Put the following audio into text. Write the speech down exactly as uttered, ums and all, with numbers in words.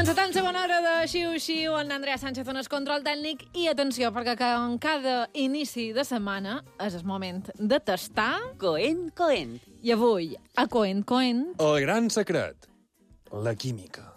Encetant segona hora de Xiu-Xiu, en Andrea Sánchez en el control tècnic. I atenció, perquè en cada inici de setmana és el moment de tastar... Coent, coent. I avui, a Coent, Coent... El gran secret, la química.